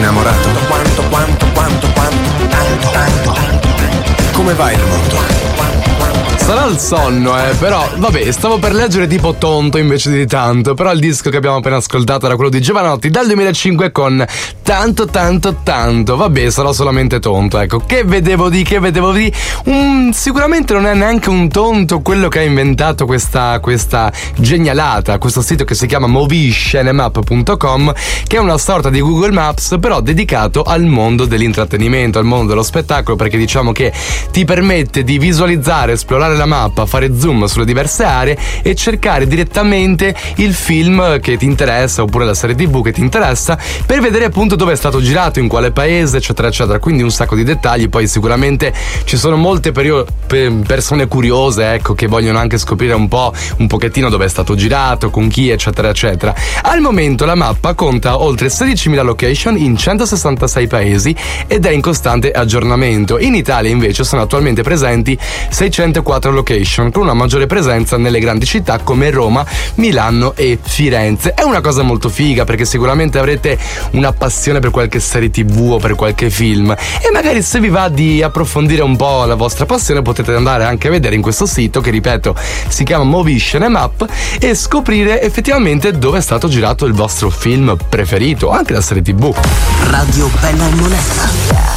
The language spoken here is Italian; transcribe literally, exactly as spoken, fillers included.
innamorato? Quanto, quanto, quanto, quanto, tanto, tanto. Come va il mondo? Sarà il sonno, eh, però vabbè, stavo per leggere tipo tonto invece di tanto. Però il disco che abbiamo appena ascoltato era quello di Giovanotti dal duemilacinque con tanto tanto tanto. Vabbè, sarò solamente tonto, ecco. Che vedevo di, che vedevo di um, sicuramente non è neanche un tonto quello che ha inventato questa, questa genialata, questo sito che si chiama moviescenemap punto com, che è una sorta di Google Maps però dedicato al mondo dell'intrattenimento, al mondo dello spettacolo, perché diciamo che ti permette di visualizzare, esplorare la mappa, fare zoom sulle diverse aree e cercare direttamente il film che ti interessa oppure la serie tv che ti interessa, per vedere appunto dove è stato girato, in quale paese, eccetera eccetera. Quindi un sacco di dettagli. Poi sicuramente ci sono molte perio- pe- persone curiose, ecco, che vogliono anche scoprire un po' un pochettino dove è stato girato, con chi, eccetera eccetera. Al momento la mappa conta oltre sedicimila location in centosessantasei paesi ed è in costante aggiornamento. In Italia invece sono attualmente presenti seicentoquattro location, con una maggiore presenza nelle grandi città come Roma, Milano e Firenze. È una cosa molto figa, perché sicuramente avrete una passione per qualche serie tv o per qualche film, e magari se vi va di approfondire un po' la vostra passione potete andare anche a vedere in questo sito, che ripeto si chiama Moviescenemap, e scoprire effettivamente dove è stato girato il vostro film preferito o anche la serie tv. Radio Bella e Monella.